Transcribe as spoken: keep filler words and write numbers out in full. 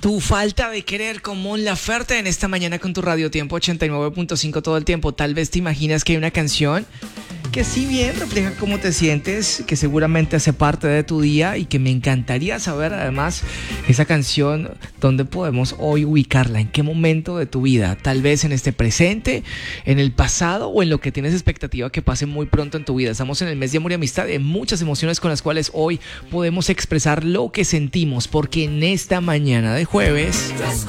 Tu falta de querer con Mon Laferte en esta mañana con tu Radio Tiempo ochenta y nueve punto cinco todo el tiempo. Tal vez te imaginas que hay una canción que si bien refleja cómo te sientes, que seguramente hace parte de tu día y que me encantaría saber además esa canción, dónde podemos hoy ubicarla, en qué momento de tu vida, tal vez en este presente, en el pasado o en lo que tienes expectativa que pase muy pronto en tu vida. Estamos en el mes de amor y amistad, de muchas emociones con las cuales hoy podemos expresar lo que sentimos, porque en esta mañana de jueves